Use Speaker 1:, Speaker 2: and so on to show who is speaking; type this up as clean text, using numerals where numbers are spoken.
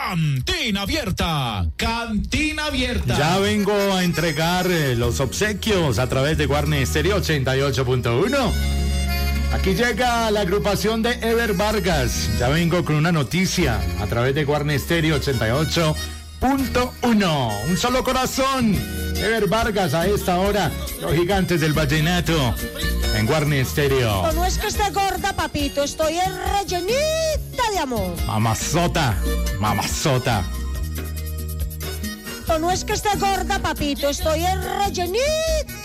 Speaker 1: Cantina Abierta. Cantina Abierta.
Speaker 2: Ya vengo a entregar los obsequios a través de Guarne Stereo 88.1. Aquí llega la agrupación de Ever Vargas. Ya vengo con una noticia a través de Guarne Stereo 88.1. Un solo corazón. Ever Vargas a esta hora. Los gigantes del vallenato en Guarne Stereo.
Speaker 3: No es que esté gorda, papito. Estoy rellenita de amor.
Speaker 2: Mamazota. Mamazota.
Speaker 3: No es que esté gorda, papito. Estoy rellenita